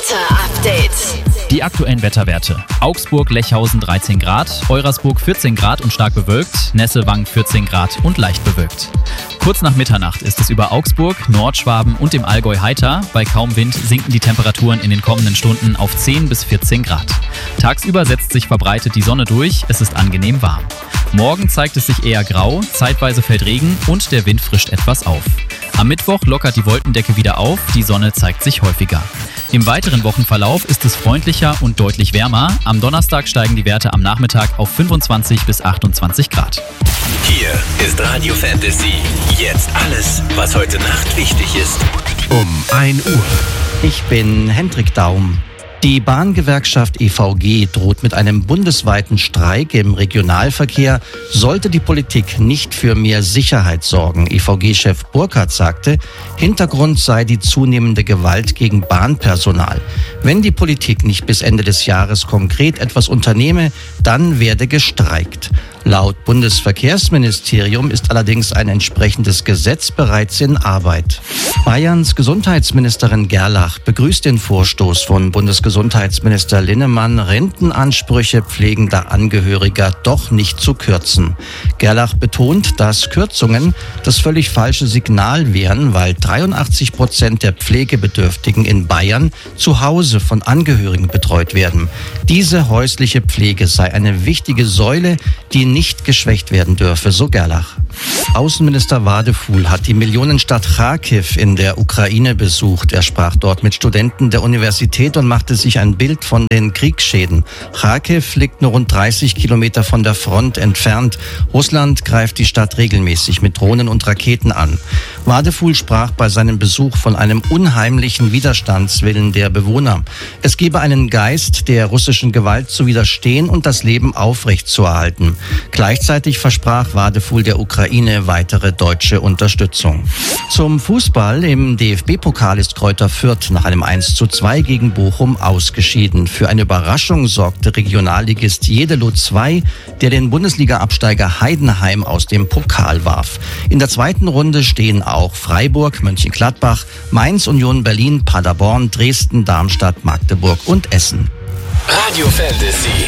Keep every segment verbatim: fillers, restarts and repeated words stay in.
Wetter-Update. Die aktuellen Wetterwerte. Augsburg-Lechhausen dreizehn Grad, Eurasburg vierzehn Grad und stark bewölkt, Nessewang vierzehn Grad und leicht bewölkt. Kurz nach Mitternacht ist es über Augsburg, Nordschwaben und dem Allgäu heiter. Bei kaum Wind sinken die Temperaturen in den kommenden Stunden auf zehn bis vierzehn Grad. Tagsüber setzt sich verbreitet die Sonne durch, es ist angenehm warm. Morgen zeigt es sich eher grau, zeitweise fällt Regen und der Wind frischt etwas auf. Am Mittwoch lockert die Wolkendecke wieder auf, die Sonne zeigt sich häufiger. Im weiteren Wochenverlauf ist es freundlicher und deutlich wärmer. Am Donnerstag steigen die Werte am Nachmittag auf fünfundzwanzig bis achtundzwanzig Grad. Hier ist Radio Fantasy. Jetzt alles, was heute Nacht wichtig ist. Um ein Uhr. Ich bin Hendrik Daum. Die Bahngewerkschaft E V G droht mit einem bundesweiten Streik im Regionalverkehr, sollte die Politik nicht für mehr Sicherheit sorgen. E V G-Chef Burkhardt sagte, Hintergrund sei die zunehmende Gewalt gegen Bahnpersonal. Wenn die Politik nicht bis Ende des Jahres konkret etwas unternehme, dann werde gestreikt. Laut Bundesverkehrsministerium ist allerdings ein entsprechendes Gesetz bereits in Arbeit. Bayerns Gesundheitsministerin Gerlach begrüßt den Vorstoß von Bundesgesundheitsminister Linnemann, Rentenansprüche pflegender Angehöriger doch nicht zu kürzen. Gerlach betont, dass Kürzungen das völlig falsche Signal wären, weil dreiundachtzig Prozent der Pflegebedürftigen in Bayern zu Hause von Angehörigen betreut werden. Diese häusliche Pflege sei eine wichtige Säule, die nicht geschwächt werden dürfe, so Gerlach. Außenminister Wadefuhl hat die Millionenstadt Charkiw in der Ukraine besucht. Er sprach dort mit Studenten der Universität und machte sich ein Bild von den Kriegsschäden. Charkiw liegt nur rund dreißig Kilometer von der Front entfernt. Russland greift die Stadt regelmäßig mit Drohnen und Raketen an. Wadefuhl sprach bei seinem Besuch von einem unheimlichen Widerstandswillen der Bewohner. Es gebe einen Geist, der russischen Gewalt zu widerstehen und das Leben aufrechtzuerhalten. Gleichzeitig versprach Wadefuhl der Ukraine weitere deutsche Unterstützung. Zum Fußball: Im D F B-Pokal ist Greuther Fürth nach einem eins zu zwei gegen Bochum ausgeschieden. Für eine Überraschung sorgte Regionalligist Jeddelo zwei, der den Bundesliga-Absteiger Heidenheim aus dem Pokal warf. In der zweiten Runde stehen auch Freiburg, Mönchengladbach, Mainz, Union Berlin, Paderborn, Dresden, Darmstadt, Magdeburg und Essen. Radio Fantasy.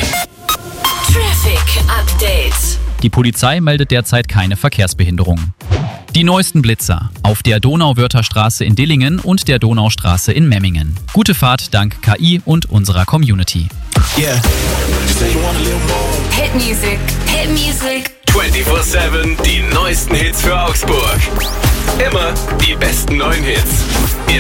Traffic Update. Die Polizei meldet derzeit keine Verkehrsbehinderung. Die neuesten Blitzer auf der Donauwörtherstraße in Dillingen und der Donaustraße in Memmingen. Gute Fahrt dank K I und unserer Community. Yeah. Hit Music. Hit Music. vierundzwanzig sieben die neuesten Hits für Augsburg. Immer die besten neuen Hits. Im